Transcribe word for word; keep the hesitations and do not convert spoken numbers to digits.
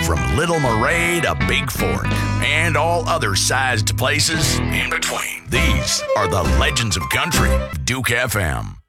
from Little Moray to Big Fork and all other sized places in between. These are the legends of country, Duke F M.